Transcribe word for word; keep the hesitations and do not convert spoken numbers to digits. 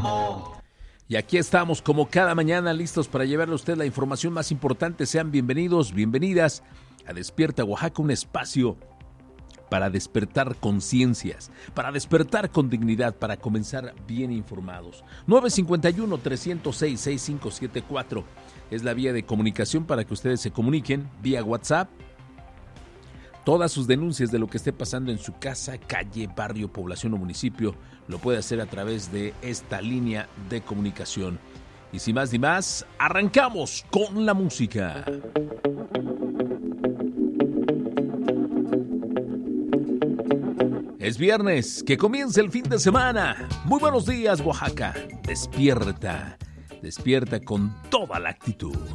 Y aquí estamos como cada mañana listos para llevarle a usted la información más importante. Sean bienvenidos, bienvenidas a Despierta Oaxaca, un espacio para despertar conciencias, para despertar con dignidad, para comenzar bien informados. nueve cinco uno, tres cero seis, seis cinco siete cuatro es la vía de comunicación para que ustedes se comuniquen vía WhatsApp. Todas sus denuncias de lo que esté pasando en su casa, calle, barrio, población o municipio lo puede hacer a través de esta línea de comunicación. Y sin más ni más, arrancamos con la música. Es viernes, que comience el fin de semana. Muy buenos días, Oaxaca. Despierta, despierta con toda la actitud.